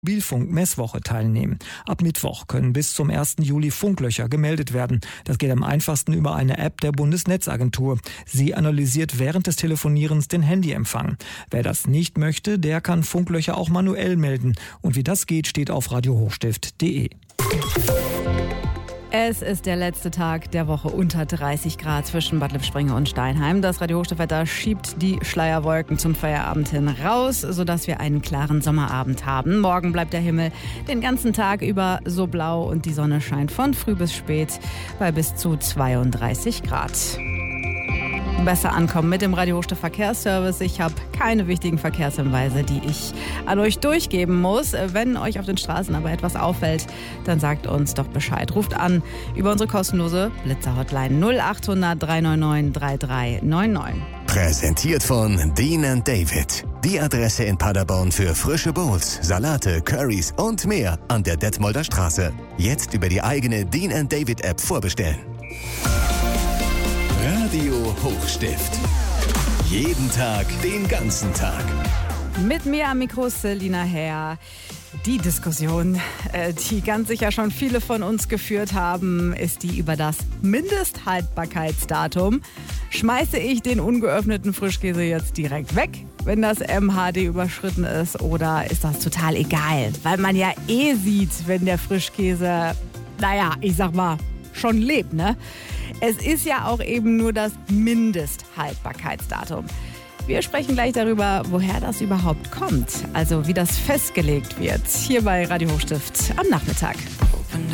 Mobilfunk-Messwoche teilnehmen. Ab Mittwoch können bis zum 1. Juli Funklöcher gemeldet werden. Das geht am einfachsten über eine App der Bundesnetzagentur. Sie analysiert während des Telefonierens den Handyempfang. Wer das nicht möchte, der kann Funklöcher auch manuell melden. Und wie das geht, steht auf radiohochstift.de. Es ist der letzte Tag der Woche unter 30 Grad zwischen Bad Lippspringe und Steinheim. Das Radio Hochstift-Wetter schiebt die Schleierwolken zum Feierabend hin raus, sodass wir einen klaren Sommerabend haben. Morgen bleibt der Himmel den ganzen Tag über so blau und die Sonne scheint von früh bis spät bei bis zu 32 Grad. Besser ankommen mit dem Radio Hochstift Verkehrsservice. Ich habe keine wichtigen Verkehrshinweise, die ich an euch durchgeben muss. Wenn euch auf den Straßen aber etwas auffällt, dann sagt uns doch Bescheid. Ruft an über unsere kostenlose Blitzer-Hotline 0800 399 3399. Präsentiert von Dean & David. Die Adresse in Paderborn für frische Bowls, Salate, Currys und mehr an der Detmolder Straße. Jetzt über die eigene Dean & David App vorbestellen. Radio Hochstift. Jeden Tag, den ganzen Tag. Mit mir am Mikro Selina Herr. Die Diskussion, die ganz sicher schon viele von uns geführt haben, ist die über das Mindesthaltbarkeitsdatum. Schmeiße ich den ungeöffneten Frischkäse jetzt direkt weg, wenn das MHD überschritten ist, oder ist das total egal? Weil man ja sieht, wenn der Frischkäse, ich sag mal, schon lebt, ne? Es ist ja auch eben nur das Mindesthaltbarkeitsdatum. Wir sprechen gleich darüber, woher das überhaupt kommt, also wie das festgelegt wird, hier bei Radio Hochstift am Nachmittag.